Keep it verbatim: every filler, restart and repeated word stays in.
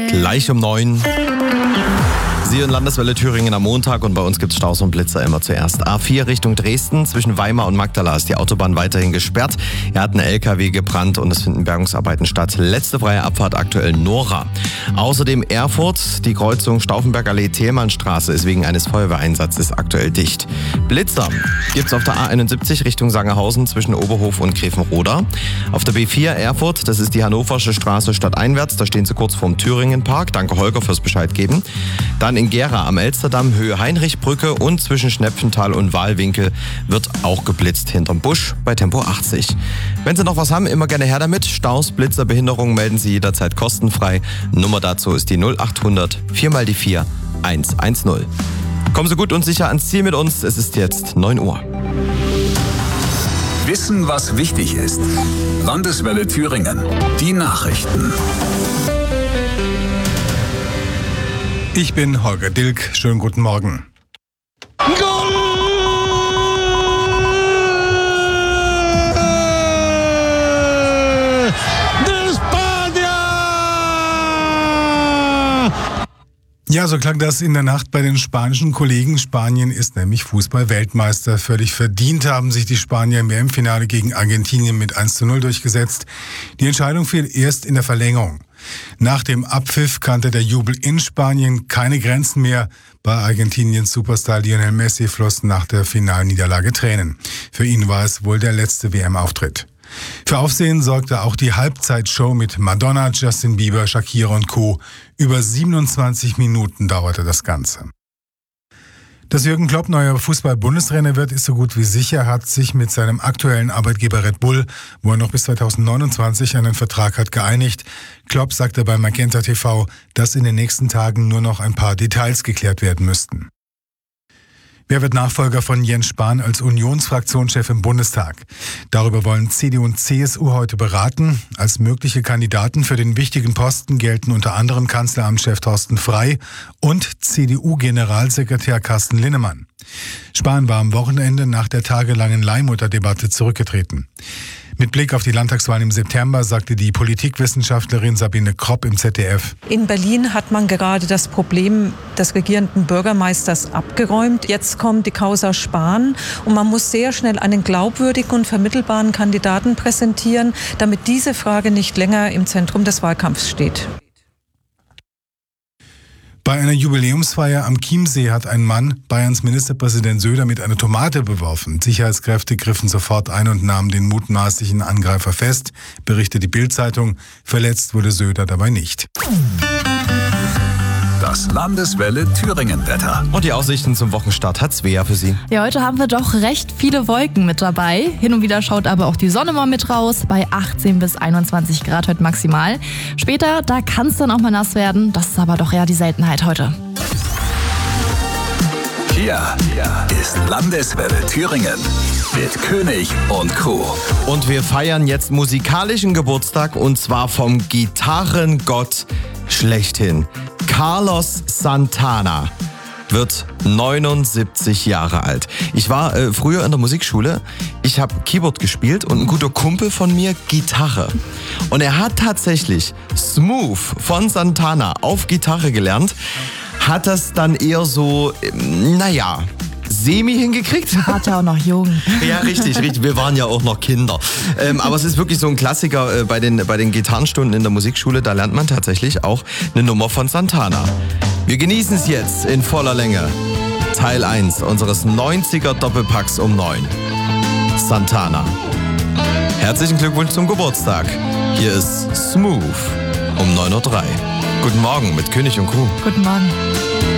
Gleich um neun. Sie und Landeswelle Thüringen am Montag und bei uns gibt es Staus und Blitzer immer zuerst. A vier Richtung Dresden, zwischen Weimar und Magdala ist die Autobahn weiterhin gesperrt. Hier hat ein L K W gebrannt und es finden Bergungsarbeiten statt. Letzte freie Abfahrt aktuell Nora. Außerdem Erfurt, die Kreuzung Stauffenberg-Allee-Thälmannstraße ist wegen eines Feuerwehreinsatzes aktuell dicht. Blitzer gibt's auf der A einundsiebzig Richtung Sangerhausen zwischen Oberhof und Grevenroda. Auf der B vier Erfurt, das ist die Hannoversche Straße stadteinwärts, da stehen Sie kurz vorm Thüringenpark. Danke Holger fürs Bescheid geben. Dann in Gera am Elsterdamm, Höhe Heinrichbrücke und zwischen Schnepfenthal und Wahlwinkel wird auch geblitzt hinterm Busch bei Tempo achtzig. Wenn Sie noch was haben, immer gerne her damit. Staus, Blitzer, Behinderungen melden Sie jederzeit kostenfrei. Nummer dazu ist die null acht hundert vier mal die vier eins eins null. Kommen Sie gut und sicher ans Ziel mit uns. Es ist jetzt neun Uhr. Wissen, was wichtig ist. Landeswelle Thüringen. Die Nachrichten. Ich bin Holger Dilk. Schönen guten Morgen. Goal! De Spanier! Ja, so klang das in der Nacht bei den spanischen Kollegen. Spanien ist nämlich Fußball-Weltmeister. Völlig verdient haben sich die Spanier im W M-Finale gegen Argentinien mit eins zu null durchgesetzt. Die Entscheidung fiel erst in der Verlängerung. Nach dem Abpfiff kannte der Jubel in Spanien keine Grenzen mehr. Bei Argentiniens Superstar Lionel Messi flossen nach der Finalniederlage Tränen. Für ihn war es wohl der letzte W M-Auftritt. Für Aufsehen sorgte auch die Halbzeitshow mit Madonna, Justin Bieber, Shakira und Co. Über siebenundzwanzig Minuten dauerte das Ganze. Dass Jürgen Klopp neuer Fußball-Bundestrainer wird, ist so gut wie sicher, hat sich mit seinem aktuellen Arbeitgeber Red Bull, wo er noch bis zweitausendneunundzwanzig einen Vertrag hat, geeinigt. Klopp sagte bei Magenta T V, dass in den nächsten Tagen nur noch ein paar Details geklärt werden müssten. Wer wird Nachfolger von Jens Spahn als Unionsfraktionschef im Bundestag? Darüber wollen C D U und C S U heute beraten. Als mögliche Kandidaten für den wichtigen Posten gelten unter anderem Kanzleramtschef Thorsten Frey und C D U-Generalsekretär Carsten Linnemann. Spahn war am Wochenende nach der tagelangen Leihmutterdebatte zurückgetreten. Mit Blick auf die Landtagswahlen im September sagte die Politikwissenschaftlerin Sabine Kropp im Z D F. In Berlin hat man gerade das Problem des regierenden Bürgermeisters abgeräumt. Jetzt kommt die Causa Spahn und man muss sehr schnell einen glaubwürdigen und vermittelbaren Kandidaten präsentieren, damit diese Frage nicht länger im Zentrum des Wahlkampfs steht. Bei einer Jubiläumsfeier am Chiemsee hat ein Mann Bayerns Ministerpräsident Söder mit einer Tomate beworfen. Sicherheitskräfte griffen sofort ein und nahmen den mutmaßlichen Angreifer fest, berichtet die Bild-Zeitung. Verletzt wurde Söder dabei nicht. Das Landeswelle Thüringen-Wetter. Und die Aussichten zum Wochenstart hat Svea für Sie. Ja, heute haben wir doch recht viele Wolken mit dabei. Hin und wieder schaut aber auch die Sonne mal mit raus. Bei achtzehn bis einundzwanzig Grad heute maximal. Später, da kann es dann auch mal nass werden. Das ist aber doch eher die Seltenheit heute. Hier ist Landeswelle Thüringen mit König und Crew. Und wir feiern jetzt musikalischen Geburtstag und zwar vom Gitarrengott schlechthin. Carlos Santana wird neunundsiebzig Jahre alt. Ich war äh, früher in der Musikschule, ich habe Keyboard gespielt und ein guter Kumpel von mir Gitarre. Und er hat tatsächlich Smooth von Santana auf Gitarre gelernt, hat das dann eher so, äh, naja... semi hingekriegt. War ja auch noch jung. Ja, richtig, richtig. Wir waren ja auch noch Kinder. Ähm, aber es ist wirklich so ein Klassiker äh, bei den, bei den Gitarrenstunden in der Musikschule. Da lernt man tatsächlich auch eine Nummer von Santana. Wir genießen es jetzt in voller Länge. Teil eins unseres neunziger Doppelpacks um neun. Santana. Herzlichen Glückwunsch zum Geburtstag. Hier ist Smooth um neun Uhr drei. Guten Morgen mit König und Crew. Guten Morgen.